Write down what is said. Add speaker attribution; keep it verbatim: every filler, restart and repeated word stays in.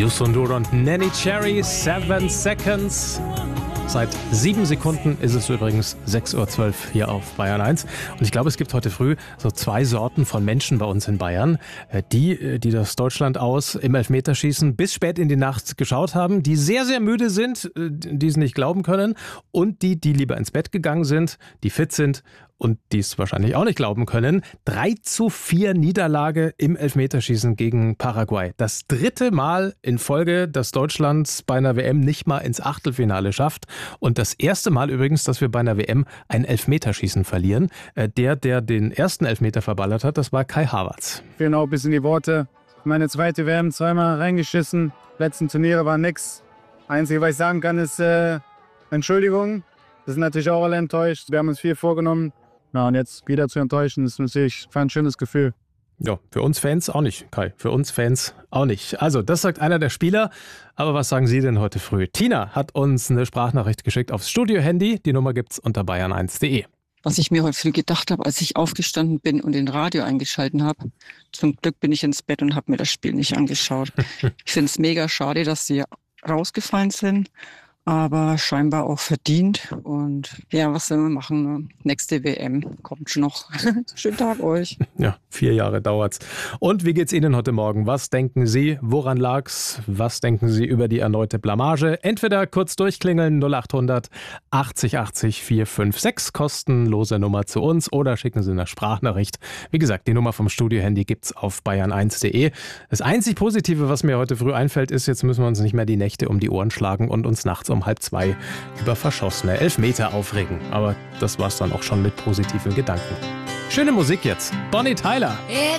Speaker 1: Youssou N'Dour und Nanny Cherry, Seven Seconds. Seit sieben Sekunden ist es übrigens sechs Uhr zwölf hier auf Bayern eins. Und ich glaube, es gibt heute früh so zwei Sorten von Menschen bei uns in Bayern. Die, die das Deutschland aus im Elfmeterschießen bis spät in die Nacht geschaut haben, die sehr, sehr müde sind, die es nicht glauben können. Und die, die lieber ins Bett gegangen sind, die fit sind und die es wahrscheinlich auch nicht glauben können. drei zu vier Niederlage im Elfmeterschießen gegen Paraguay. Das dritte Mal in Folge, dass Deutschland bei einer W M nicht mal ins Achtelfinale schafft. Und das erste Mal übrigens, dass wir bei einer W M ein Elfmeterschießen verlieren. Der, der den ersten Elfmeter verballert hat, das war Kai Havertz.
Speaker 2: Fehlen auch ein bisschen die Worte. Meine zweite W M zweimal reingeschissen. Letzten Turniere war nix. Einzige, was ich sagen kann, ist äh, Entschuldigung. Wir sind natürlich auch alle enttäuscht. Wir haben uns viel vorgenommen. Ja, und jetzt wieder zu enttäuschen, ist natürlich ein schönes Gefühl.
Speaker 1: Ja, für uns Fans auch nicht, Kai. Für uns Fans auch nicht. Also, das sagt einer der Spieler. Aber was sagen Sie denn heute früh? Tina hat uns eine Sprachnachricht geschickt aufs Studio-Handy. Die Nummer gibt's unter bayern eins punkt de.
Speaker 3: Was ich mir heute früh gedacht habe, als ich aufgestanden bin und den Radio eingeschalten habe. Zum Glück bin ich ins Bett und habe mir das Spiel nicht angeschaut. Ich finde es mega schade, dass sie rausgefallen sind. Aber scheinbar auch verdient. Und ja, was sollen wir machen? Ne? Nächste W M kommt schon noch. Schönen Tag euch.
Speaker 1: Ja, vier Jahre dauert's. Und wie geht's Ihnen heute Morgen? Was denken Sie? Woran lag's? Was denken Sie über die erneute Blamage? Entweder kurz durchklingeln null acht hundert achtzig achtzig vier fünf sechs, kostenlose Nummer zu uns, oder schicken Sie eine Sprachnachricht. Wie gesagt, die Nummer vom Studio-Handy gibt's auf bayern eins punkt de. Das einzig Positive, was mir heute früh einfällt, ist, jetzt müssen wir uns nicht mehr die Nächte um die Ohren schlagen und uns nachts um halb zwei über verschossene Elfmeter aufregen. Aber das war's dann auch schon mit positiven Gedanken. Schöne Musik jetzt. Bonnie Tyler.